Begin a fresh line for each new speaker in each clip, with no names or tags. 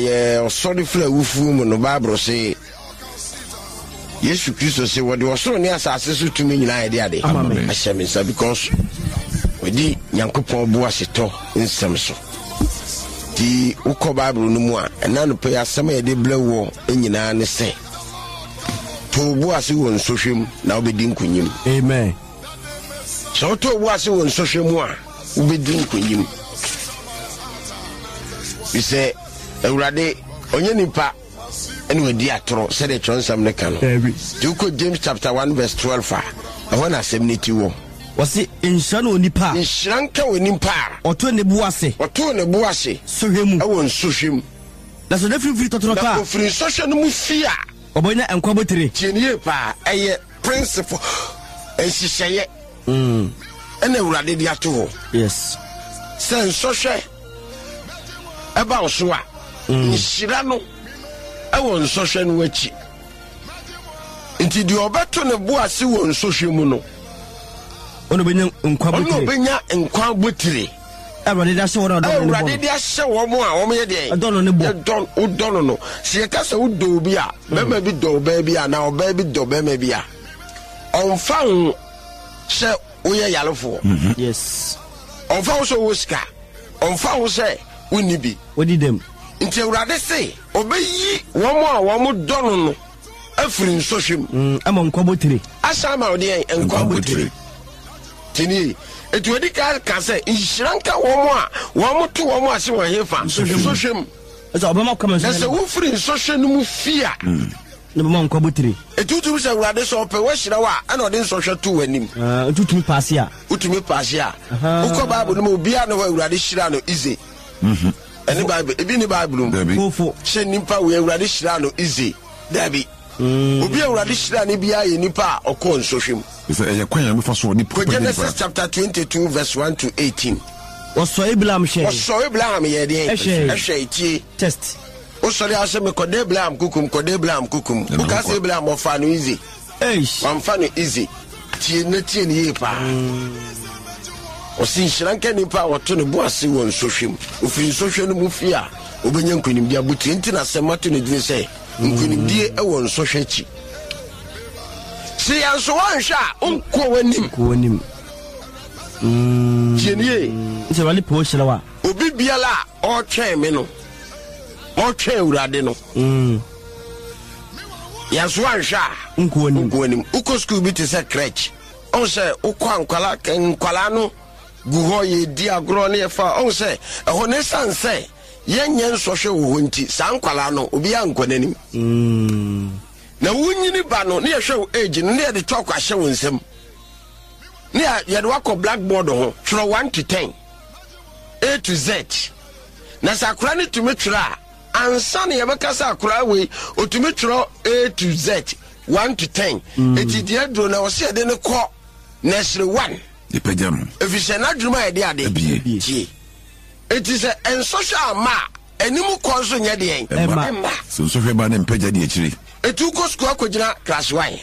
Sorry for wufu mu no Bible say Yesu Kristo say what was so near asase to me nyina ide ade. Amen. Because we di Nyankopɔn bo aseto nsɛm so. Di ukɔ Bible no mu a ɛna no pɛ asɛm a yɛde bla wo nyina ne sɛ to bo ase wɔ nsohwem na obedi nkunyim.
Amen.
So to bo ase wɔ nsohwem a obedi nkunyim. We say Ewurade onye nipa ene wadi atoro said the transam ne kan. You go James chapter 1 verse 12 I want asem ne ti wo.
Wasi insha no nipa.
Insha nka wo nipa.
Oto ne buase.
Oto ne buase.
Sohwemu.
Ewo nsohwem.
Na so defri totoro ka.
Na free social no mu fia.
Obonya enkwa botere.
Tienie pa eye principle. Ensihye. Ene Ewurade di ato.
Yes.
Sen sohwe. Eba oso a. Nshira no. Ewo nsohwe no wachi. Nti di obeto ne buase wo nsohwe mu no. Ono benya nkwa botire. Ono benya nkwa botire.
Ewurade da hye wo na do.
Ewurade da hye wo mo a wo me de.
Adono ne bo.
Udono no. Se ka se udo bi a, mema bi do ba bi a na oba bi do ba ma bi a. Onfa ho se wo ye yalefo.
Yes.
Onfa ho so wo ska. Onfa ho se woni bi.
Wodi dem.
Nti Ewurade se obeyi wo mo a wo mo dono no afiri nsohwem.
Ama nkwa botire. Asa
ma wo de nkwa botire. Tini etu edi ka say inshiranka wo to wo ase wo hefa sohwem
eso obama come
so say wo free sohwe no mu fia
ne bama nkwa botire
etutu say Ewurade so pe wo hira wa ana ode sohwe to wanim
ututumi paase a
ukọ Bible no obi a no Ewurade hira no easy ene Bible ebi ni Bible
fofo
she nimpa wo Ewurade hira no easy dabi obi Ewurade hira ne bia ye nipa okọ nsohwem. Genesis chapter 22 verse 1 to 18.
Oso Abraham she.
Oso Abraham ye de. Ehwe tie.
Test.
Oso le ase me kode Abraham kukum. Uka se Abraham ofa no easy. One fa no easy. Tie ne ye pa. Osin shranka ni pa woto ne bo ase won sohwem. Ofin sohwe no mu fia. Obenya nkunim dia buti enti na semato ne dire se. Nkunim die e won sohwe chi. Si anso wansha onko wanim tienie
se wale po shirawa
obi biala o twen me no o twen Ewurade no yanso wansha
onko
wanim uko school bi te se crèche on se ukwa nkwala no guho ye di agro na yefa on se ho ne sanse yenye nsohwe wo nti sa nkwala no obi ankwanim na wunyini ba no ne yehwe age no ne de twakwa hye wonsem ne ya de wakọ blackboard ho tro 1 to 10 A to Z na sakura ne tumi tro ansa ne yebeka sakura we otumi tro A to Z 1 to 10 eti de adro na wose de ne kọ nursery 1
ipejam
efishe na adwuma ye de ade tie eti se ensocial ma enimu kọ so nye de en
so hwe ba ne mpeja de akiri
etu ko school akogina class 1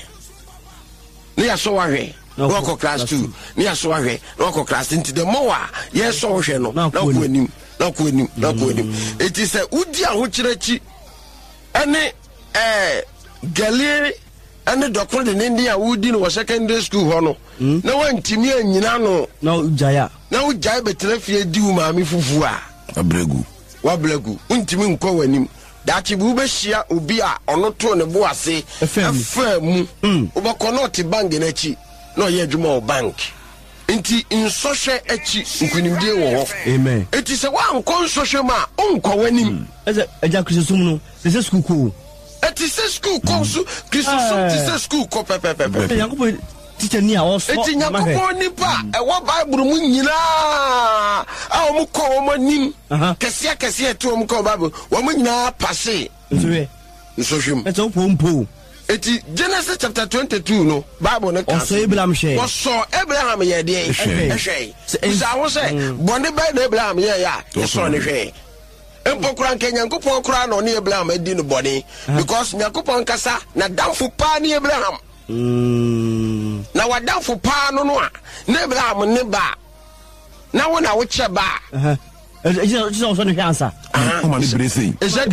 ne ya so wahwe no class 2 ne ya so wahwe no class into the more yes so hwe no na ko anim it is a udi ahokyereki ene galie ene dokoro de ndia udi no secondary school ho no na wantimi anyina no
na ujaya
betrafie di maami fufu a wabregu untimi nko wanim dachi bu be hia obi a ono to ne bo ase afamu obako not bank na chi na ye adwuma o bank nti nsohwe achi nkunimdie wo ho
amen
eti se wa nko nsohwe ma onko wanim
eze eja krisosum no se school ko
eti se school ko so krisosum ti se school ko pepepepe
yanko teacher ni a oso
eti nyakopo nipa e wo Bible mu nyina a o mu ko o manim kese to o mu ko Bible wo mu nyina passe nsohwem
eto pompo
eti Genesis chapter 22 no Bible no
kan oso Abraham she
oso Abraham ye de ehwe sa wo se bone ba na Abraham ye ya so ne hwe empokura nke nyankopon kura no ne Abraham adi no bone because nyankopon kasa na damfo pa ne Abraham na wadamfo pa no no a na Abraham ne ba na wo na wo che ba
eje so no hwe ansa
o ma ni brese